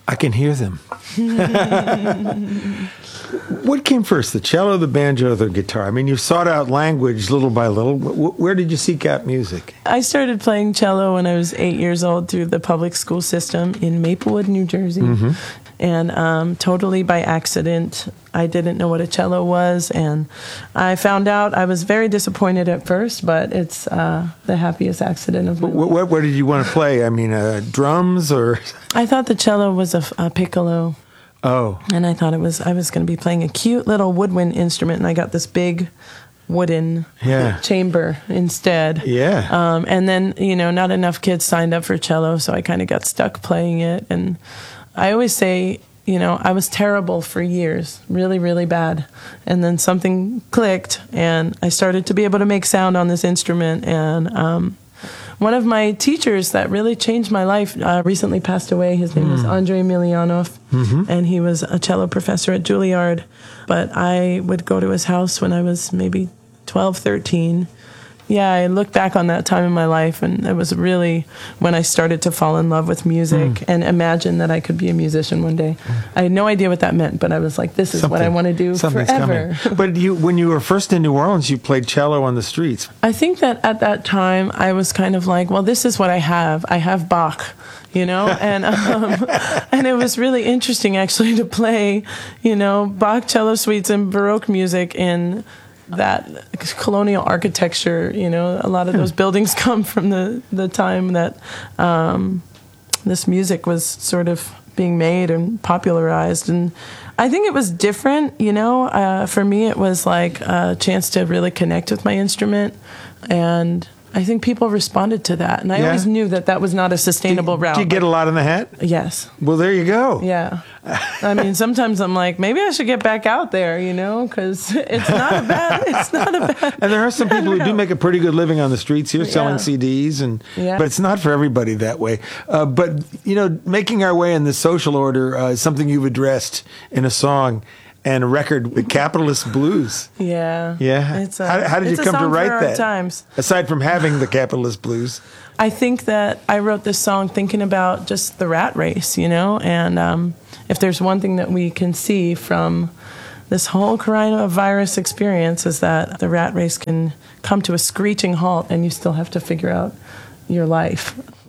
I can hear them. What came first, the cello, the banjo, or the guitar? I mean, you sought out language little by little. Where did you seek out music? I started playing cello when I was 8 years old through the public school system in Maplewood, New Jersey. Mm-hmm. And totally by accident, I didn't know what a cello was. And I found out. I was very disappointed at first, but it's the happiest accident of my life. Where did you want to play? I mean, drums or? I thought the cello was a piccolo. Oh. And I thought I was going to be playing a cute little woodwind instrument, and I got this big wooden chamber instead. Yeah. And then, not enough kids signed up for cello, so I kind of got stuck playing it. And I always say, I was terrible for years, really, really bad. And then something clicked, and I started to be able to make sound on this instrument. And one of my teachers that really changed my life recently passed away. His name was Andrei Emelianov, and he was a cello professor at Juilliard. But I would go to his house when I was maybe 12, 13. Yeah, I look back on that time in my life, and it was really when I started to fall in love with music and imagine that I could be a musician one day. I had no idea what that meant, but I was like, this is what I want to do forever. But when you were first in New Orleans, you played cello on the streets. I think that at that time, I was kind of like, well, this is what I have. I have Bach, and and it was really interesting, actually, to play, Bach cello suites and Baroque music in that colonial architecture. A lot of those buildings come from the time that this music was sort of being made and popularized. And I think it was different, for me it was like a chance to really connect with my instrument, and I think people responded to that. And I always knew that was not a sustainable route. Do you get a lot in the hat? Yes. Well, there you go. Yeah. I mean, sometimes I'm like, maybe I should get back out there, because it's not a bad. And there are some people who do make a pretty good living on the streets here, selling CDs, but it's not for everybody that way. But making our way in the social order is something you've addressed in a song and a record, The Capitalist Blues. Yeah. Yeah. How did you come to write that? Times. Aside from having the Capitalist Blues. I think that I wrote this song thinking about just the rat race, and if there's one thing that we can see from this whole coronavirus experience is that the rat race can come to a screeching halt and you still have to figure out your life.